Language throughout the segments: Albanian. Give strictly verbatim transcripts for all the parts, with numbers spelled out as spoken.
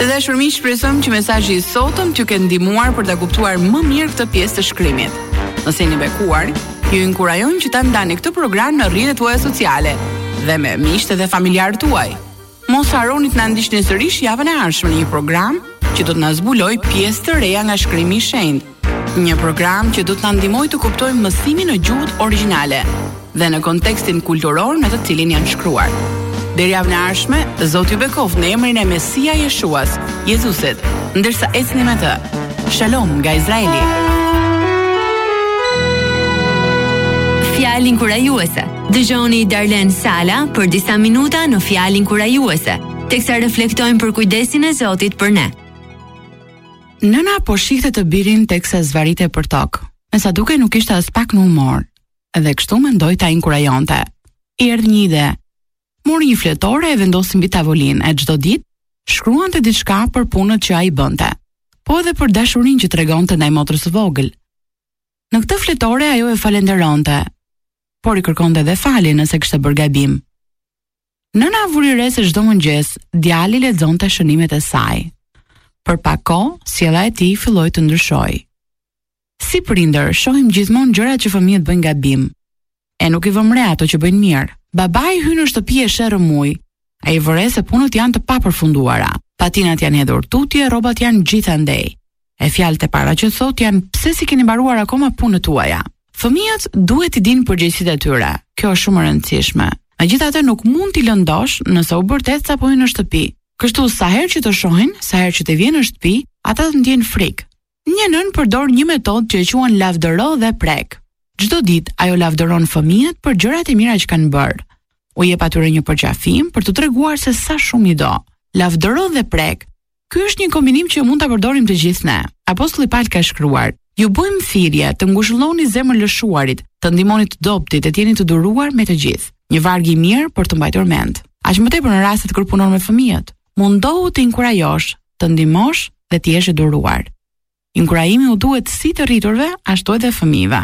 Të dashur miq, shpresojmë që mesazhi i sotëm t'ju ketë ndihmuar për ta kuptuar më mirë këtë pjesë të shkrimit. Nëse jeni bekuar, ju inkurajojmë që ta ndani këtë program në rrjetet tuaja sociale dhe me miqtë dhe familjarët tuaj. Mos harroni të na ndiqni sërish javën e ardhshme në një program që do të na zbulojë pjesë të reja nga shkrimi i shenjtë. Një program që do të na ndihmojë të kuptojmë mësimin në gjuhët origjinale dhe në kontekstin kulturor në të cilin janë shkruar. Deri javën e ardhshme, Zoti ju bekoft në emrin e Mesia Jeshuas, Jezusit, ndërsa ecni me të. Shalom nga Izraeli. Fjalë inkurajuese. Dëgjoni Darlen Sala për disa minuta në fjalë inkurajuese, teksa reflektojmë për kujdesin e Zotit për ne. Nëna po shihte të birin teksa zvarite për tokë. Me sa duke nuk ishte as pak në humor, edhe kështu mendoi ta inkurajonte. I erdhi një ide. Mori një fletore e vendosi mbi tavolinë e çdo ditë shkruante diçka për punët që ai bënte, po edhe për dashurinë që tregonte ndaj motrës së vogël. Në këtë fletore ajo e falenderonte, por i kërkonte edhe falje nëse kishte bërë gabim. Nëna vuri re se çdo mëngjes djali lexonte shënimet e saj. Për pak kohë, sjella e tij filloi të ndryshoi. Si prindër, shohim gjithmonë gjërat që fëmijët bëjnë gabim. E nuk i vëmë re ato që bëjnë mirë. Babai hyn në shtëpi e sherrë muj. Ai vëre se punët janë të papërfunduara. Patinat janë hedhur tutje, rrobat janë gjithandej. E fjalët e para që thot janë pse si keni mbaruar akoma punët tuaja. Fëmijët duhet të dinë përgjegjësitë e tyre. Kjo është shumë e rëndësishme. Megjithatë nuk mund t'i lëndosh nëse u bërtet sapo hyn në shtëpi. Kështu sa herë që të shohin, sa herë që të vjen në shtëpi, ata të ndjen frikë. Një nën përdor një metodë që e quhen lavdëro dhe prek. Çdo ditë ajo lavdëron fëmijët për gjërat e mira që kanë bërë. U jep atyre një përqafim për të treguar se sa shumë i do. Lavdëro dhe prek. Ky është një kombinim që mund ta përdorim të gjithë ne. Apostulli Paul ka shkruar: "Ju bëjmë thirrje të ngushëlloni zemrën lëshuarit, të ndihmoni të dobtit, të jeni të duruar me të gjithë." Një varg i mirë për të mbajtur mend. Aq më tepër në rastet kur punon me fëmijët. Mundohu të inkurajosh, të ndihmosh dhe të jesh i duruar. Inkurajimi u duhet si të rriturve, ashtu edhe fëmijëve.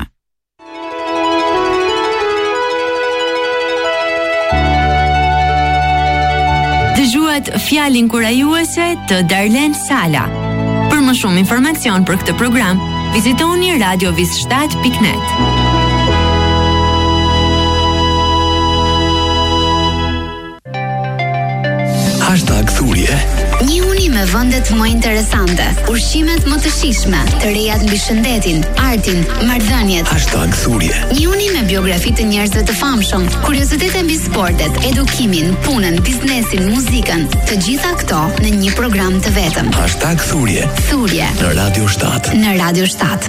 Dëgjuat fjalë inkurajuese të Darlen Sala. Për më shumë informacion për këtë program, vizitoni radio vis shtat pikë net. Hashtag Thurje. Një uni me vendet më interesante, ushqimet më të shijshme, të rejat mbi shëndetin, artin, marrëdhëniet. Hashtag Thurje. Një uni me biografi të njerëzve të famshëm, kuriozitete mbi sportet, edukimin, punën, biznesin, muzikën, të gjitha këto në një program të vetëm. Hashtag Thurje. Thurje. Në Radio shtat. Në Radio shtat.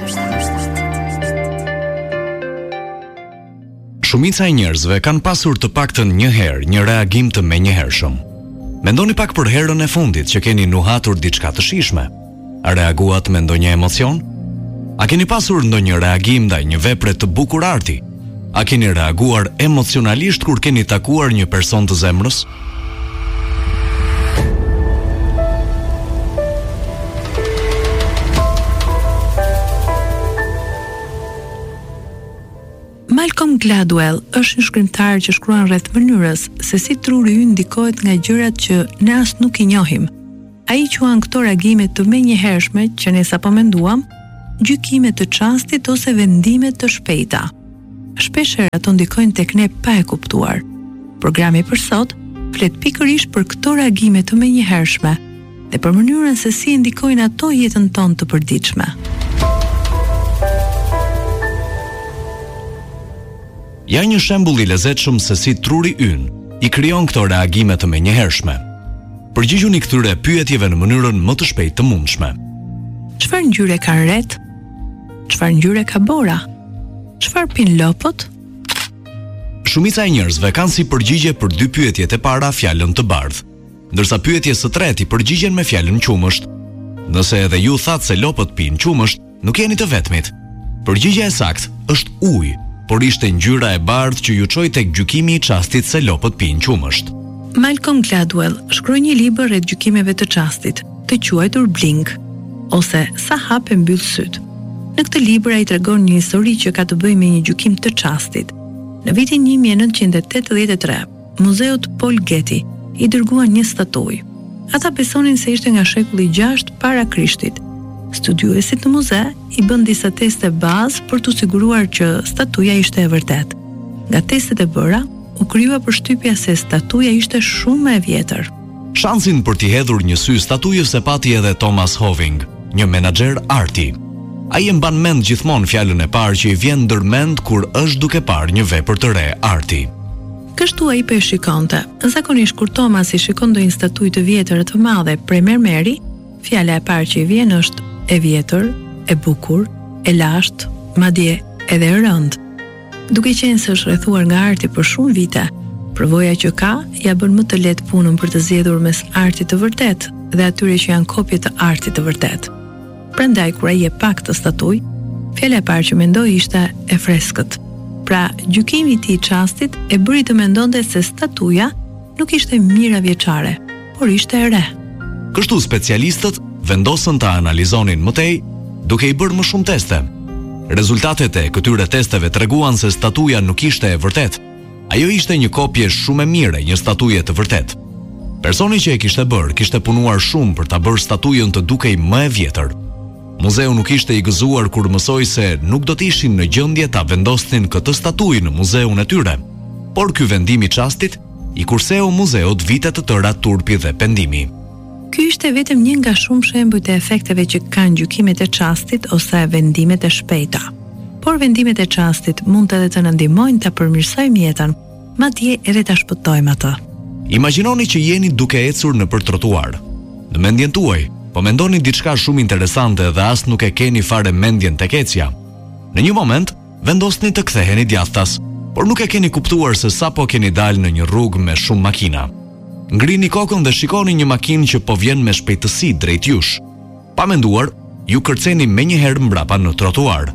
Shumica e njerëzve kanë pasur të paktën një herë një reagim të menjëhershëm. Mendoni pak për herën e fundit që keni nuhatur diçka të shijshme. A reaguat me ndonjë emocion? A keni pasur ndonjë reagim ndaj një vepre të bukur arti? A keni reaguar emocionalisht kur keni takuar një person të zemrës? Malcolm Gladwell është një shkrimtar që shkruan rreth mënyrës se si truri ynë ndikohet nga gjërat që ne as nuk i njohim. Ai quan këto reagime të menjëhershme që ne sapo menduam, gjykime të çastit ose vendime të shpejta. Shpeshherë ato ndikojnë tek ne pa e kuptuar. Programi për sot flet pikërisht për këto reagime të menjëhershme dhe për mënyrën se si ndikojnë ato jetën tonë të përditshme. Ja një shembull i lezetshëm se si truri ynë i krijon këto reagime të menjëhershme. Përgjigjuni këtyre pyetjeve në mënyrën më të shpejtë të mundshme. Çfarë ngjyre ka rret? Çfarë ngjyre ka bora? Çfarë pin lopët? Shumica e njerëzve kanë si përgjigje për dy pyetjet e para fjalën të bardhë, ndërsa pyetjes së tretë i përgjigjen me fjalën qumësht. Nëse edhe ju thatë se lopët pinë qumësht, nuk jeni të vetmit. Përgjigja e saktë është ujë, por ishte ngjyra e bardhë që ju çoi tek gjykimi i çastit se lopët pinë qumësht. Malcolm Gladwell shkroi një libër rreth gjykimeve të çastit, të quajtur Blink, ose Sa hap e mbyll syt. Në këtë libër ai tregon një histori që ka të bëjë me një gjykim të çastit. Në vitin një mijë e nëntëqind e tetëdhjetë e tre, Muzeut Paul Getty i dërguan një statujë. Ata besonin se ishte nga shekulli gjashtë para Krishtit. Studiuesit në muze i bën disa teste bazë për të siguruar që statuja ishte e vërtet. Nga testet e bëra, u kryua përshtypja se statuja ishte shumë më e vjetër. Shansin për t'i hedhur një sy statujës e pati edhe Thomas Hoving, një menaxher arti. Ai e mban mend gjithmonë fjalën e parë që i vjen ndërmend kur është duke parë një vepër të re arti. Kështu ai po e shikonte. Zakonisht kur Thomas i shikon ndonjë statujë të vjetër e të madhe prej mermeri, fjala e parë që i vjen është e vjetër, e bukur, e lashtë, madje edhe e rëndë. Duke qenë se është rrethuar nga arti për shumë vite, përvoja që ka ja bën më të lehtë punën për të zgjedhur mes artit të vërtet dhe atyre që janë kopje të artit të vërtet. Prandaj kur ai e pa këtë statujë, fjala e parë që mendoi ishte e freskët. Pra, gjykimi i tij i çastit e bëri të mendonte se statuja nuk ishte mira vjeçare, por ishte e re. Kështu specialistët vendosën ta analizonin më tej, duke i bërë më shumë teste. Rezultatet e këtyre testeve treguan se statuja nuk ishte e vërtet. Ajo ishte një kopje shumë e mirë e një statuje të vërtet. Personi që e kishte bërë kishte punuar shumë për ta bërë statujën të dukej më e vjetër. Muzeu nuk ishte i gëzuar kur mësoi se nuk do të ishin në gjendje ta vendosnin këtë statujë në muzeun e tyre. Por ky vendim i çastit i kurseu muzeut vite të tëra turpi dhe pendimi. Ky ishte vetëm një nga shumë shembujt e efekteve që kanë gjykimet e çastit ose vendimet e shpejta. Por vendimet e çastit mund edhe të na ndihmojnë ta përmirësojmë jetën, madje edhe ta shpëtojmë atë. Imagjinoni që jeni duke ecur nëpër trotuar. Në mendjen tuaj, po mendoni diçka shumë interesante dhe as nuk e keni fare mendjen tek ecja. Në një moment, vendosni të ktheheni djathtas, por nuk e keni kuptuar se sapo keni dalë në një rrugë me shumë makina. Ngrini kokën dhe shikoni një makinë që po vjen me shpejtësi drejt jush. Pa menduar, ju kërceni menjëherë mbrapa në trotuar.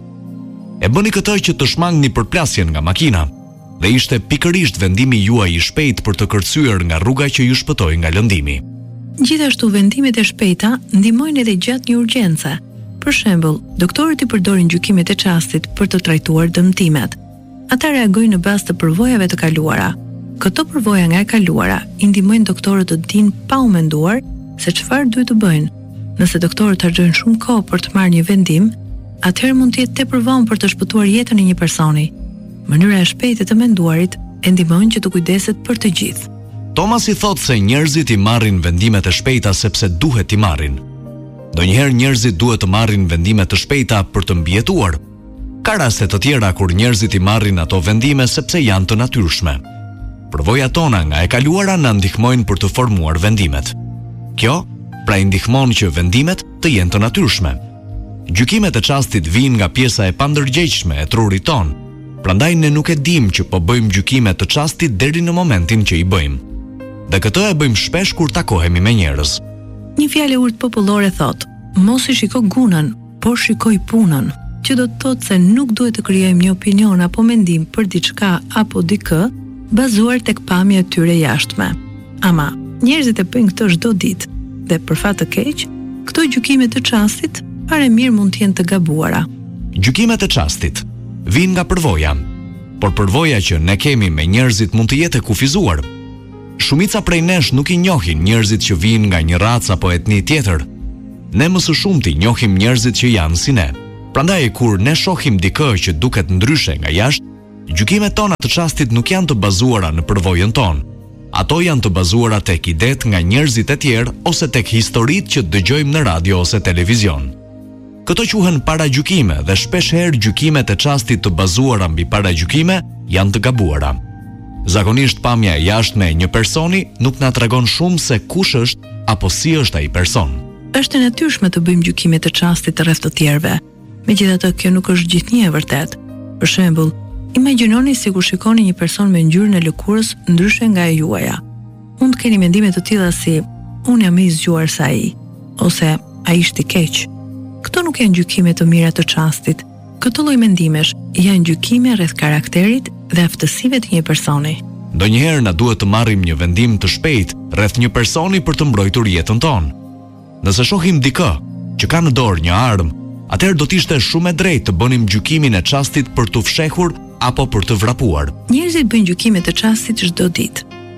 E bëni këtë që të shmangni përplasjen nga makina, dhe ishte pikërisht vendimi juaj i shpejt për të kërcyer nga rruga që ju shpëtoi nga lëndimi. Gjithashtu vendimet e shpejta ndihmojnë edhe gjatë një urgjence. Për shembull, doktorët i përdorin gjykimet e çastit për të trajtuar dëmtimet. Ata reagojnë në bazë të përvojave të kaluara. Këto përvoja nga e kaluara i ndihmojnë doktorët të dinë pa u menduar se çfarë duhet të bëjnë. Nëse doktorët harxojnë shumë kohë për të marrë një vendim, atëherë mund të jetë tepër vonë për të shpëtuar jetën e një personi. Mënyra e shpejtë të menduarit e ndihmon që të kujdeset për të gjithë. Thomas i thot se njerëzit i marrin vendimet e shpejta sepse duhet i marrin. Donjëherë njerëzit duhet të marrin vendime të shpejta për të mbijetuar. Ka raste të tjera kur njerëzit i marrin ato vendime sepse janë të natyrshme. Përvojat tona nga e kaluara na ndihmojnë për të formuar vendimet. Kjo pra i ndihmon që vendimet të jenë të natyrshme. Gjykimet e çastit vijnë nga pjesa e pandërgjegjshme e trurit ton. Prandaj ne nuk e dimë që po bëjmë gjykime të çastit deri në momentin që i bëjmë. Dhe këtë e bëjmë shpesh kur takohemi me njerëz. Një fjalë e urtë popullore thotë: mos i shiko gunën, por shikoj punën, që do të thotë se nuk duhet të krijojmë një opinion apo mendim për diçka apo dikë bazuar tek pamja e tyre jashtme. Ama njerëzit e bëjnë këtë çdo ditë dhe për fat të keq, këto gjykime të çastit pare mirë mund të jenë të gabuara. Gjykimet e çastit vijnë nga përvoja, por përvoja që ne kemi me njerëzit mund të jetë e kufizuar. Shumica prej nesh nuk i njohin njerëzit që vijnë nga një racë apo etni tjetër. Ne më së shumti njohim njerëzit që janë si ne. Prandaj kur ne shohim dikë që duket ndryshe nga jashtë, gjykimet tona të çastit nuk janë të bazuara në përvojën tonë. Ato janë të bazuara tek idetë nga njerëzit e tjerë ose tek historitë që dëgjojmë në radio ose televizion. Këto quhen paragjykime dhe shpesh herë gjykimet e çastit të bazuara mbi paragjykime janë të gabuara. Zakonisht pamja e jashtme e një personi nuk na tregon shumë se kush është apo si është ai person. Është e natyrshme të bëjmë gjykime të çastit rreth të tjerëve. Megjithatë, kjo nuk është gjithnjë e vërtetë. Për shembull, imagjinoni sikur shikoni një person me ngjyrën e lëkurës ndryshe nga e juaja. Mund të keni mendime të tilla si: unë jam më i zgjuar se ai, ose ai është i keq. Këto nuk janë gjykime të mira të çastit. Këto lloj mendimesh janë gjykime rreth karakterit dhe aftësive të një personi. Ndonjëherë na duhet të marrim një vendim të shpejtë rreth një personi për të mbrojtur jetën tonë. Nëse shohim dikë që ka në dorë një armë, atëherë do të ishte shumë e drejtë të bënim gjykimin e çastit për të fshehur apo për të vrapuar. Njerëzit bëjnë gjykime të çastit çdo ditë.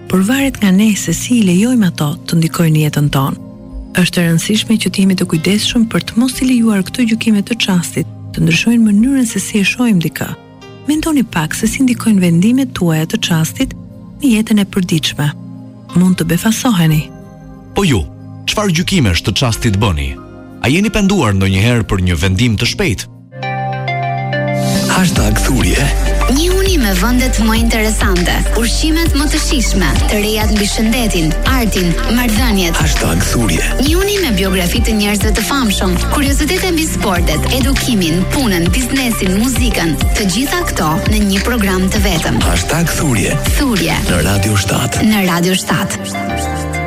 por varet nga ne se si i lejojmë ato të ndikojnë në jetën tonë. Është e rëndësishme që të jemi të kujdesshëm për të mos i lejuar këto gjykime të çastit të ndryshojnë mënyrën se si e shohim dikë. Mendoni pak se si ndikojnë vendimet tuaja të çastit në jetën e përditshme. Mund të befasoheni. Po ju, çfarë gjykimesh të çastit bëni? A jeni penduar ndonjëherë për një vendim të shpejtë? Hashtag thurje. Njihuni me vendet më interesante, ushqimet më të shijshme, të rejat mbi shëndetin, artin, marrëdhëniet. Hashtag thurje. Njihuni me biografi të njerëzve të famshëm, kuriozitete mbi sportet, edukimin, punën, biznesin, muzikën, të gjitha këto në një program të vetëm. Hashtag thurje. Thurje Në Radio shtat. Në Radio shtat.